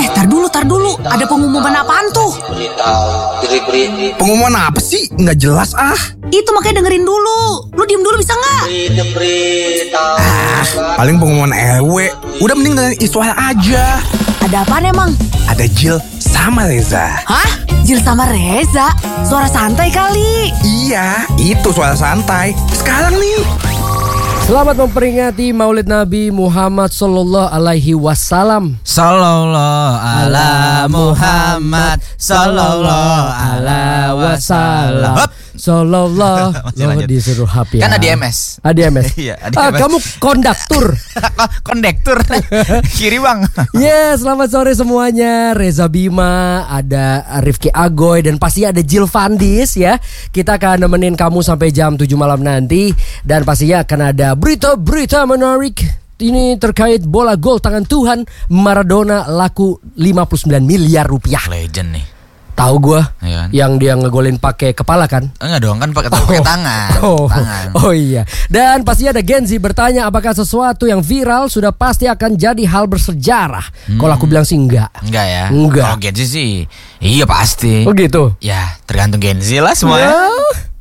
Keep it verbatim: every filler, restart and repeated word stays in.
Eh, tar dulu, tar dulu. Ada pengumuman apaan tuh? Pengumuman apa sih? Nggak jelas ah. Itu makanya dengerin dulu. Lu diem dulu bisa nggak? Ah, paling pengumuman ewe. Udah mending dengan Iswah aja. Ada apaan emang? Ada Jill sama Reza. Hah? Jill sama Reza? Suara santai kali. Iya, itu suara santai. Sekarang nih. Selamat memperingati Maulid Nabi Muhammad Sallallahu Alaihi Wasallam. Sallallahu ala Muhammad Sallallahu ala wasallam. Sallallahu. Lo disuruh hap ya. Kan A D M S. A D M S. Iya, A D M S. Ah, kamu konduktur. Kondektur. Kiri bang. Yes, selamat sore semuanya. Reza Bima, ada Rifki Agoy, dan pasti ada Jill Fandis ya. Kita akan nemenin kamu sampai jam tujuh malam nanti. Dan pastinya akan ada berita-berita menarik. Ini terkait bola gol tangan Tuhan Maradona laku lima puluh sembilan miliar rupiah. Legend nih. Tahu gue ya kan? Yang dia ngegolin pakai kepala kan? Enggak dong, kan pakai oh. tangan. Oh. tangan. Oh iya. Dan pasti ada Gen Z bertanya apakah sesuatu yang viral sudah pasti akan jadi hal bersejarah. Hmm. Kalau aku bilang sih enggak. Enggak ya? Enggak. Kalau Gen Z sih iya pasti. Oh gitu? Ya tergantung Gen Z lah semuanya. Ya.